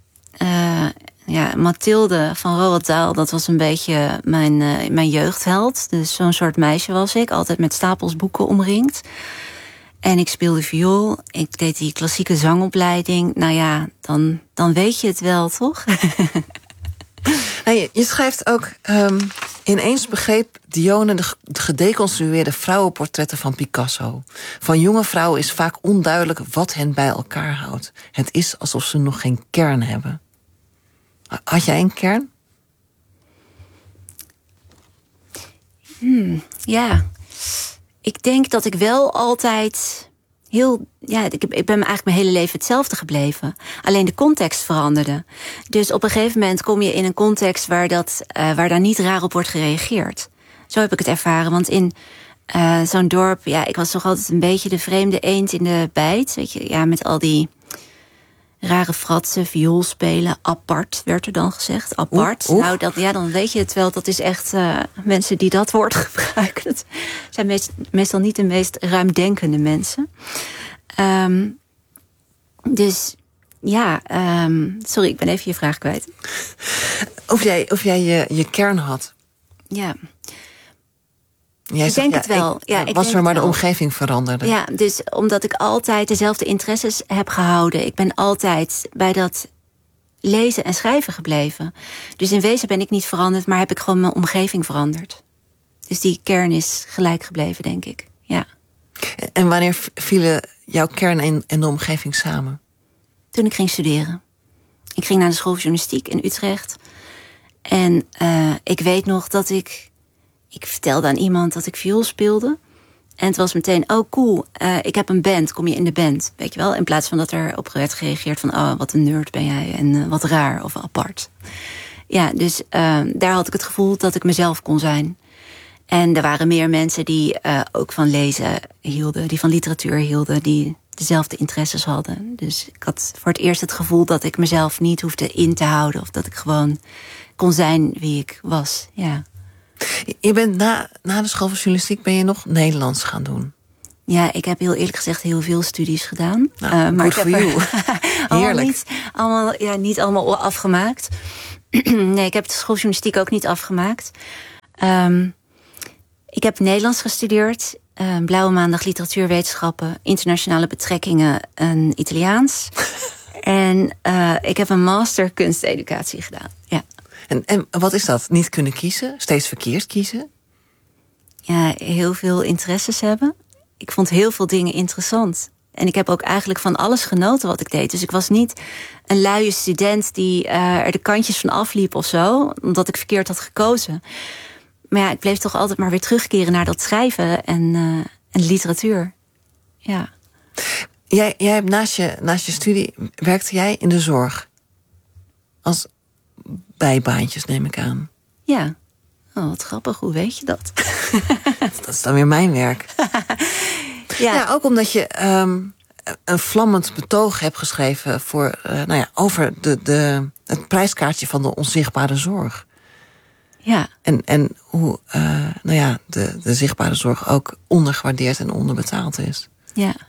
Mathilde van Roald Dahl, dat was een beetje mijn jeugdheld. Dus zo'n soort meisje was ik, altijd met stapels boeken omringd. En ik speelde viool, ik deed die klassieke zangopleiding. Nou ja, dan weet je het wel, toch? Je schrijft ook Ineens begreep Dione de gedeconstrueerde vrouwenportretten van Picasso. Van jonge vrouwen is vaak onduidelijk wat hen bij elkaar houdt. Het is alsof ze nog geen kern hebben. Had jij een kern? Ja. Ik denk dat ik wel altijd ik ben eigenlijk mijn hele leven hetzelfde gebleven. Alleen de context veranderde. Dus op een gegeven moment kom je in een context waar daar niet raar op wordt gereageerd. Zo heb ik het ervaren. Want in zo'n dorp, ik was toch altijd een beetje de vreemde eend in de bijt. Weet je, met al die rare fratsen, viool spelen, apart werd er dan gezegd. Apart. Nou, dan weet je het wel. Dat is echt mensen die dat woord gebruiken. Dat zijn meestal niet de meest ruimdenkende mensen. Sorry, ik ben even je vraag kwijt. Of jij je kern had? Ja. Ik denk het wel. Was er maar de omgeving veranderde. Ja, dus omdat ik altijd dezelfde interesses heb gehouden. Ik ben altijd bij dat lezen en schrijven gebleven. Dus in wezen ben ik niet veranderd, maar heb ik gewoon mijn omgeving veranderd. Dus die kern is gelijk gebleven, denk ik. Ja. En wanneer vielen jouw kern en de omgeving samen? Toen ik ging studeren. Ik ging naar de school van journalistiek in Utrecht. En ik weet nog dat ik vertelde aan iemand dat ik viool speelde. En het was meteen, cool, ik heb een band, kom je in de band? Weet je wel, in plaats van dat er op werd gereageerd van... wat een nerd ben jij en wat raar of apart. Ja, dus daar had ik het gevoel dat ik mezelf kon zijn. En er waren meer mensen die ook van lezen hielden, die van literatuur hielden, die dezelfde interesses hadden. Dus ik had voor het eerst het gevoel dat ik mezelf niet hoefde in te houden... of dat ik gewoon kon zijn wie ik was, ja. Je bent na de school van journalistiek ben je nog Nederlands gaan doen. Ja, ik heb heel eerlijk gezegd heel veel studies gedaan. Nou, maar good for you. Heerlijk. Niet allemaal afgemaakt. Nee, ik heb de school van journalistiek ook niet afgemaakt. Ik heb Nederlands gestudeerd. Blauwe Maandag literatuurwetenschappen, internationale betrekkingen en Italiaans. En ik heb een master kunsteducatie gedaan, ja. En wat is dat? Niet kunnen kiezen? Steeds verkeerd kiezen? Ja, heel veel interesses hebben. Ik vond heel veel dingen interessant. En ik heb ook eigenlijk van alles genoten wat ik deed. Dus ik was niet een luie student die er de kantjes van afliep of zo. Omdat ik verkeerd had gekozen. Maar ja, ik bleef toch altijd maar weer terugkeren naar dat schrijven en literatuur. Ja. Jij hebt naast je studie, werkte jij in de zorg? Als bijbaantjes, neem ik aan. Ja. Oh, wat grappig. Hoe weet je dat? Dat is dan weer mijn werk. Ja, ook omdat je een vlammend betoog hebt geschreven voor, over het prijskaartje van de onzichtbare zorg. Ja. En hoe de zichtbare zorg ook ondergewaardeerd en onderbetaald is. Ja.